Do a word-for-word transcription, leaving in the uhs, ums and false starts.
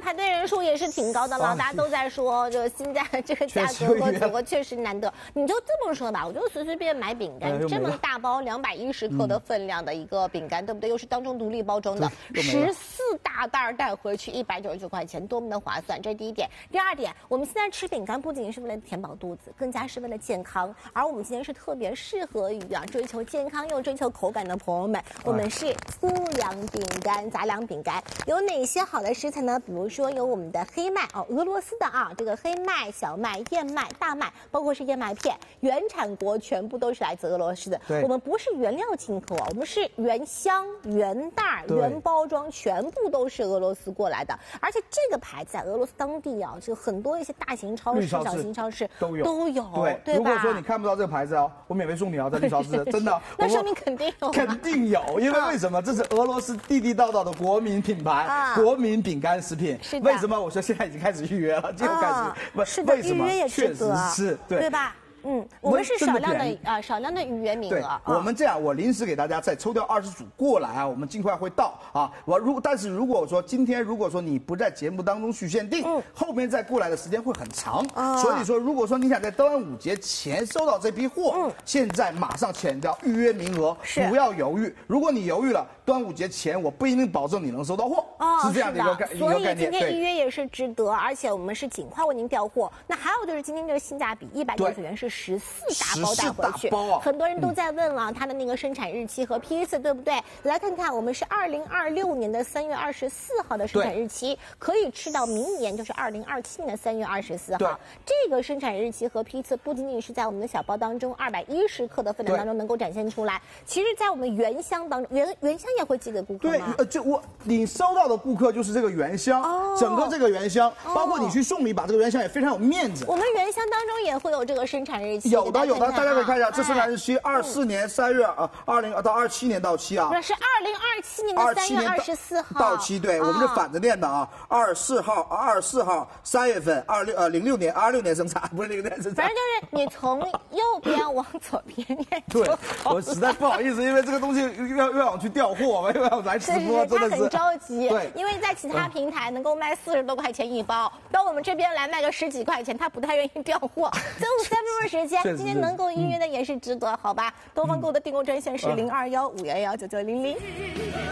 排队人数也是挺高的了，大家都在说，就现在这个价格和组合确实难得。你就这么说吧，我就随随便买饼干，这么大包两百一十克的分量的一个饼干，对不对？又是当中独立包装的，十四大袋带回去一百九十九块钱，多么的划算！这是第一点。第二点，我们现在吃饼干不仅是为了填饱肚子，更加是为了健康。而我们今天是特别适合于啊追求健康又追求口感的朋友们，我们是粗粮饼干、杂粮饼干。有哪些好的食材呢？比如说有我们的黑麦哦，俄罗斯的啊，这个黑麦、小麦、燕麦、大麦，包括是燕麦片，原产国全部都是来自俄罗斯的。我们不是原料进口啊，我们是原箱、原袋、原包装，全部都是俄罗斯过来的。而且这个牌子在俄罗斯当地啊，就很多一些大型超市、小型超市都有都有，对对吧？ 如果说你看不到这个牌子哦，我免费送你哦，在绿超市，真的。 那说明肯定有， 肯定有，因为为什么？这是俄罗斯地地道道的国民品牌，啊、国民饼干食品。 是的。 为什么我说现在已经开始预约了？就开始， 啊、 不是的，预约也确实是，对对吧？嗯，我们是少量的啊、呃，少量的预约名额。 对，我们这样，我临时给大家再抽调二十组过来啊，我们尽快会到啊。我如但是如果说今天如果说你不在节目当中续限定，嗯，后面再过来的时间会很长啊。所以说，如果说你想在端午节前收到这批货，嗯，现在马上签掉预约名额，不要犹豫。如果你犹豫了，端午节前我不一定保证你能收到货，哦，是这样的一个概一个概念。 所以今天预约也是值得，而且我们是尽快为您调货。那还有就是今天这个性价比一百九十元是十四大包带回去， 啊、 很多人都在问了它的那个生产日期和批次，对不对？来看看，我们是二零二六年的三月二十四号的生产日期，可以吃到明年就是二零二七年的三月二十四号。这个生产日期和批次不仅仅是在我们的小包当中二百一十克的分量当中能够展现出来，其实在我们原箱当中，原原箱也会寄给顾客吗？ 对，呃，就我你收到的顾客就是这个原箱，哦、整个这个原箱，哦、包括你去送礼，把这个原箱也非常有面子。 我们原箱当中也会有这个生产日期， 有的有的，大家可以看一下，这生产日期二四年三月啊，二零到二七年到期啊。 不是，是二零二七年的三月二十四号到期，对，我们是反着念的啊，二十四号二十四号三月份，二六呃零六年二六年生产，不是零六年生产。 反正就是你从右边往左边念。 对，我实在不好意思，因为这个东西又要又要我去调货，又要来直播，真的是。 他很着急， 对， 因为在其他平台能够卖四十多块钱一包，到我们这边来卖个十几块钱，他不太愿意调货。所以我三分钟时间，今天能够预约的也是值得，好吧？东方购的订购专线是零二幺五幺幺九九零零。